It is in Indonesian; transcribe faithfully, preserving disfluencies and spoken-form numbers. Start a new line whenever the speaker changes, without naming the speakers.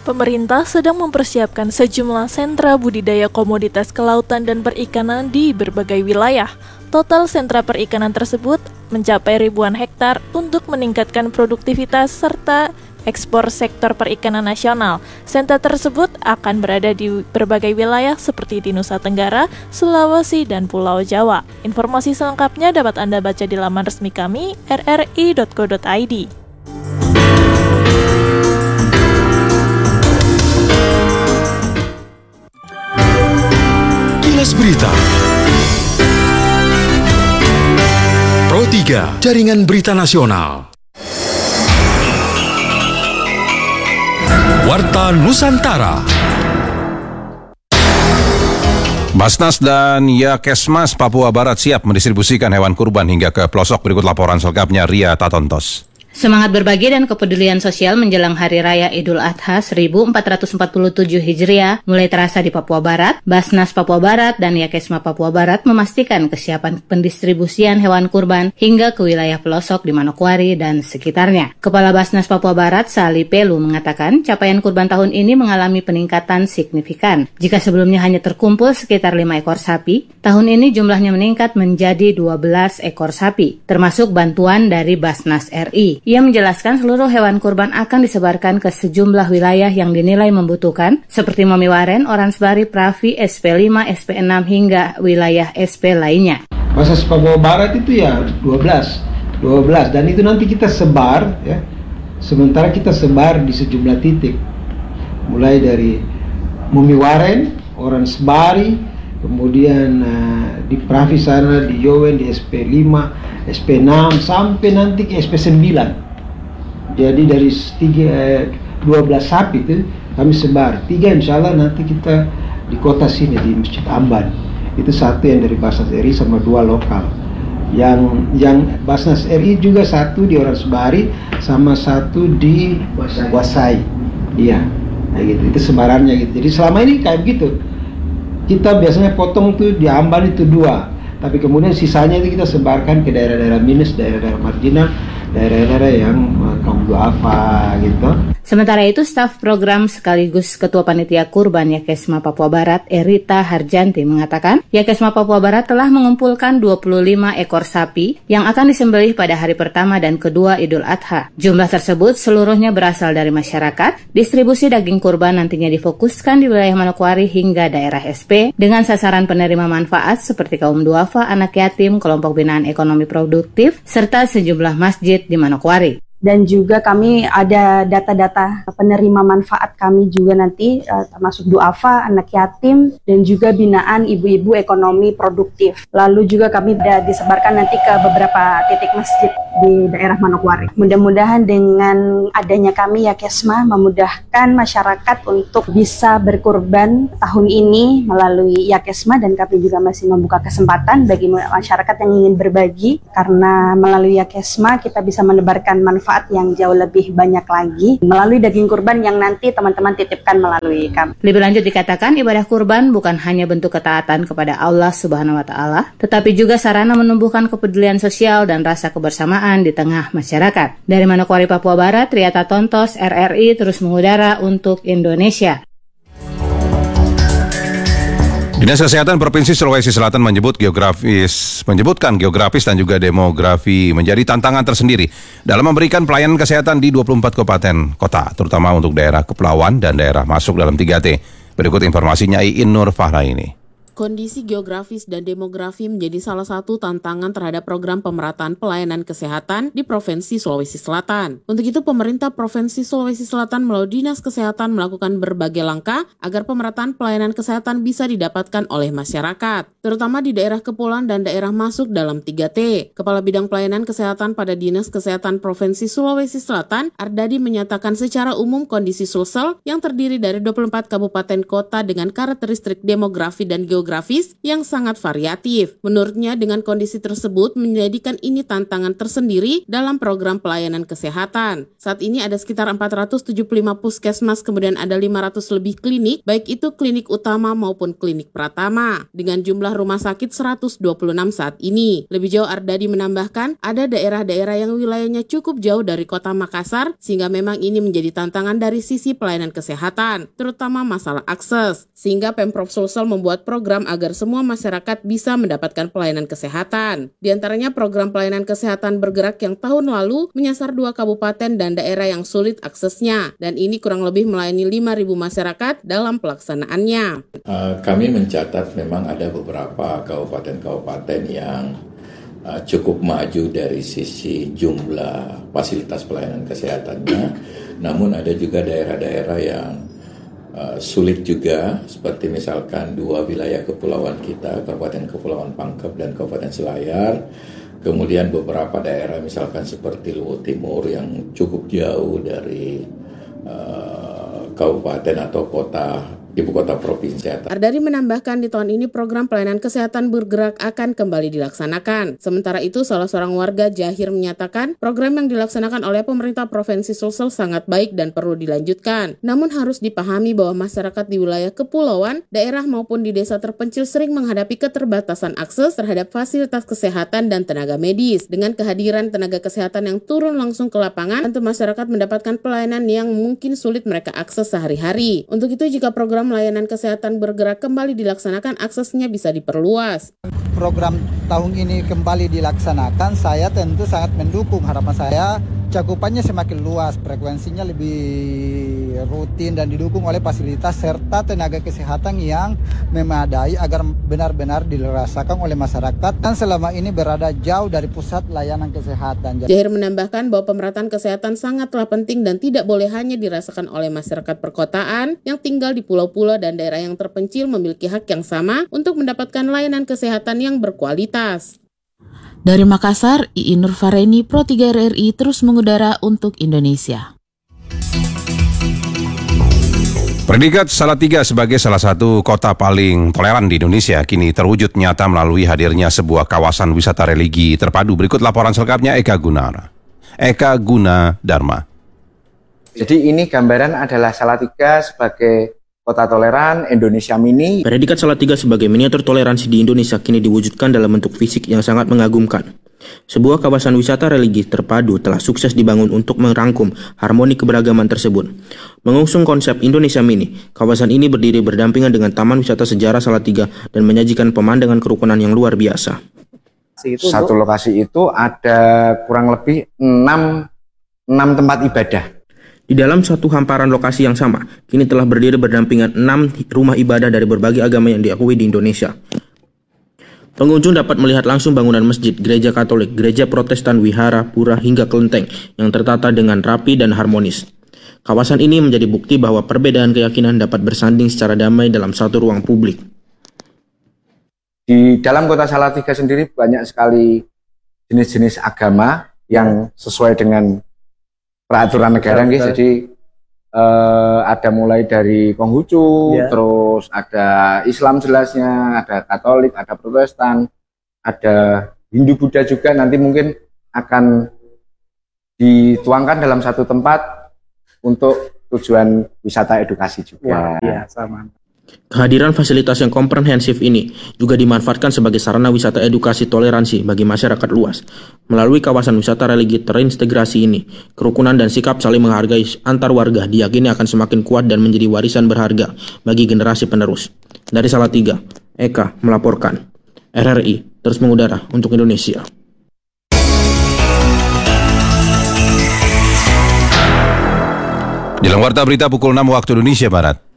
Pemerintah sedang mempersiapkan sejumlah sentra budidaya komoditas kelautan dan perikanan di berbagai wilayah. Total sentra perikanan tersebut mencapai ribuan hektar untuk meningkatkan produktivitas serta ekspor sektor perikanan nasional. Sentra tersebut akan berada di berbagai wilayah seperti di Nusa Tenggara, Sulawesi, dan Pulau Jawa. Informasi selengkapnya dapat Anda baca di laman resmi kami r r i dot co dot i d.
Kilas Berita Pro tiga, Jaringan Berita Nasional. Warta Nusantara. Basnas dan Yakesmas Papua Barat siap mendistribusikan hewan kurban hingga ke pelosok. Berikut laporan selengkapnya Ria Tatontos.
Semangat berbagi dan kepedulian sosial menjelang Hari Raya Idul Adha seribu empat ratus empat puluh tujuh Hijriah mulai terasa di Papua Barat. Basnas Papua Barat dan Yakesma Papua Barat memastikan kesiapan pendistribusian hewan kurban hingga ke wilayah pelosok di Manokwari dan sekitarnya. Kepala Basnas Papua Barat, Sali Pelu, mengatakan capaian kurban tahun ini mengalami peningkatan signifikan. Jika sebelumnya hanya terkumpul sekitar lima ekor sapi, tahun ini jumlahnya meningkat menjadi dua belas ekor sapi, termasuk bantuan dari Basnas R I. Ia menjelaskan seluruh hewan kurban akan disebarkan ke sejumlah wilayah yang dinilai membutuhkan, seperti Mamiwaren, Oransbari, Pravi, S P lima, S P enam, hingga wilayah S P lainnya.
Basnas Papua Barat itu ya dua belas, dua belas, dan itu nanti kita sebar ya. Sementara kita sebar di sejumlah titik, mulai dari Mamiwaren, Oransbari, kemudian uh, di Pravi sana, di Yowen, di S P lima, S P enam, sampai nanti ke S P sembilan. Jadi dari tiga, dua belas sapi itu kami sebar. Tiga insya Allah nanti kita di kota sini, di Masjid Amban. Itu satu yang dari Basnas R I sama dua lokal. Yang yang Basnas R I juga satu di Oransbari sama satu di Wasai. Iya, nah gitu. Itu sebarannya gitu. Jadi selama ini kayak gitu. Kita biasanya potong tuh di Amban itu dua, tapi kemudian sisanya itu kita sebarkan ke daerah-daerah minus, daerah-daerah marginal, daerah-daerah yang kaum duafa gitu.
Sementara itu, staf program sekaligus Ketua Panitia Kurban Yakesma Papua Barat, Erita Harjanti, mengatakan Yakesma Papua Barat telah mengumpulkan dua puluh lima ekor sapi yang akan disembelih pada hari pertama dan kedua Idul Adha. Jumlah tersebut seluruhnya berasal dari masyarakat. Distribusi daging kurban nantinya difokuskan di wilayah Manokwari hingga daerah S P dengan sasaran penerima manfaat seperti kaum duafa, anak yatim, kelompok binaan ekonomi produktif, serta sejumlah masjid di Manokwari.
Dan juga kami ada data-data penerima manfaat kami juga nanti uh, termasuk duafa, anak yatim, dan juga binaan ibu-ibu ekonomi produktif. Lalu juga kami ada disebarkan nanti ke beberapa titik masjid di daerah Manokwari. Mudah-mudahan dengan adanya kami Yakesma memudahkan masyarakat untuk bisa berkurban tahun ini melalui Yakesma, dan kami juga masih membuka kesempatan bagi masyarakat yang ingin berbagi, karena melalui Yakesma kita bisa menebarkan manfaat yang jauh lebih banyak lagi melalui daging kurban yang nanti teman-teman titipkan melalui kami.
Lebih lanjut dikatakan ibadah kurban bukan hanya bentuk ketaatan kepada Allah Subhanahu wa Ta'ala, tetapi juga sarana menumbuhkan kepedulian sosial dan rasa kebersamaan di tengah masyarakat. Dari Manokwari, Papua Barat, Ria Tatontos, R R I terus mengudara untuk Indonesia.
Dinas Kesehatan Provinsi Sulawesi Selatan menyebut geografis, menyebutkan geografis dan juga demografi menjadi tantangan tersendiri dalam memberikan pelayanan kesehatan di dua puluh empat kabupaten kota, terutama untuk daerah kepulauan dan daerah masuk dalam tiga T. Berikut informasinya Iin Nur Fahra ini.
Kondisi geografis dan demografi menjadi salah satu tantangan terhadap program pemerataan pelayanan kesehatan di Provinsi Sulawesi Selatan. Untuk itu, pemerintah Provinsi Sulawesi Selatan melalui Dinas Kesehatan melakukan berbagai langkah agar pemerataan pelayanan kesehatan bisa didapatkan oleh masyarakat, terutama di daerah kepulauan dan daerah masuk dalam tiga T. Kepala Bidang Pelayanan Kesehatan pada Dinas Kesehatan Provinsi Sulawesi Selatan, Ardadi, menyatakan secara umum kondisi Sulsel yang terdiri dari dua puluh empat kabupaten kota dengan karakteristik demografi dan geografi demografis yang sangat variatif. Menurutnya, dengan kondisi tersebut menjadikan ini tantangan tersendiri dalam program pelayanan kesehatan. Saat ini ada sekitar empat ratus tujuh puluh lima puskesmas, kemudian ada lima ratus lebih klinik, baik itu klinik utama maupun klinik pratama, dengan jumlah rumah sakit seratus dua puluh enam saat ini. Lebih jauh, Ardadi menambahkan, ada daerah-daerah yang wilayahnya cukup jauh dari kota Makassar, sehingga memang ini menjadi tantangan dari sisi pelayanan kesehatan, terutama masalah akses. Sehingga Pemprov Sulsel membuat program agar semua masyarakat bisa mendapatkan pelayanan kesehatan. Di antaranya program pelayanan kesehatan bergerak yang tahun lalu menyasar dua kabupaten dan daerah yang sulit aksesnya, dan ini kurang lebih melayani lima ribu masyarakat dalam pelaksanaannya.
Uh, kami mencatat memang ada beberapa kabupaten-kabupaten yang uh, cukup maju dari sisi jumlah fasilitas pelayanan kesehatannya, namun ada juga daerah-daerah yang uh, sulit juga, seperti misalkan dua wilayah kepulauan kita, Kabupaten Kepulauan Pangkep dan Kabupaten Selayar. Kemudian beberapa daerah misalkan seperti Luwu Timur yang cukup jauh dari uh, kabupaten atau kota ibu kota provinsi.
Ardadi menambahkan di tahun ini program pelayanan kesehatan bergerak akan kembali dilaksanakan. Sementara itu, salah seorang warga Jahir menyatakan program yang dilaksanakan oleh pemerintah Provinsi Sulsel sangat baik dan perlu dilanjutkan. Namun harus dipahami bahwa masyarakat di wilayah kepulauan, daerah maupun di desa terpencil sering menghadapi keterbatasan akses terhadap fasilitas kesehatan dan tenaga medis. Dengan kehadiran tenaga kesehatan yang turun langsung ke lapangan, tentu masyarakat mendapatkan pelayanan yang mungkin sulit mereka akses sehari-hari. Untuk itu, jika program layanan kesehatan bergerak kembali dilaksanakan, aksesnya bisa diperluas.
Program tahun ini kembali dilaksanakan, saya tentu sangat mendukung. Harapan saya cakupannya semakin luas, frekuensinya lebih rutin dan didukung oleh fasilitas serta tenaga kesehatan yang memadai agar benar-benar dirasakan oleh masyarakat dan selama ini berada jauh dari pusat layanan kesehatan.
Jahir menambahkan bahwa pemerataan kesehatan sangatlah penting dan tidak boleh hanya dirasakan oleh masyarakat perkotaan yang tinggal di pulau-pulau dan daerah yang terpencil memiliki hak yang sama untuk mendapatkan layanan kesehatan yang berkualitas.
Dari Makassar, I I Nurfareni, Pro tiga R R I terus mengudara untuk Indonesia.
Predikat Salatiga sebagai salah satu kota paling toleran di Indonesia kini terwujud nyata melalui hadirnya sebuah kawasan wisata religi terpadu. Berikut laporan selengkapnya Eka Gunara. Eka Guna Dharma.
Jadi ini gambaran adalah Salatiga sebagai kota toleran Indonesia mini.
Predikat Salatiga sebagai miniatur toleransi di Indonesia kini diwujudkan dalam bentuk fisik yang sangat mengagumkan. Sebuah kawasan wisata religi terpadu telah sukses dibangun untuk merangkum harmoni keberagaman tersebut. Mengusung konsep Indonesia Mini, kawasan ini berdiri berdampingan dengan Taman Wisata Sejarah Salatiga dan menyajikan pemandangan kerukunan yang luar biasa.
Satu lokasi itu ada kurang lebih enam tempat ibadah.
Di dalam satu hamparan lokasi yang sama, kini telah berdiri berdampingan enam rumah ibadah dari berbagai agama yang diakui di Indonesia. Pengunjung dapat melihat langsung bangunan masjid, gereja Katolik, gereja Protestan, wihara, pura, hingga kelenteng yang tertata dengan rapi dan harmonis. Kawasan ini menjadi bukti bahwa perbedaan keyakinan dapat bersanding secara damai dalam satu ruang publik.
Di dalam kota Salatiga sendiri banyak sekali jenis-jenis agama yang sesuai dengan peraturan negara, ya, jadi eh, ada mulai dari Konghucu, ya. Terus ada Islam jelasnya, ada Katolik, ada Protestan, ada Hindu Buddha juga. Nanti mungkin akan dituangkan dalam satu tempat untuk tujuan wisata edukasi juga.
Ya, sama.
Kehadiran fasilitas yang komprehensif ini juga dimanfaatkan sebagai sarana wisata edukasi toleransi bagi masyarakat luas. Melalui kawasan wisata religi terintegrasi ini, kerukunan dan sikap saling menghargai antar warga diyakini akan semakin kuat dan menjadi warisan berharga bagi generasi penerus. Dari Salatiga, Eka melaporkan. R R I terus mengudara untuk Indonesia.
Jelang warta berita pukul enam waktu Indonesia Barat.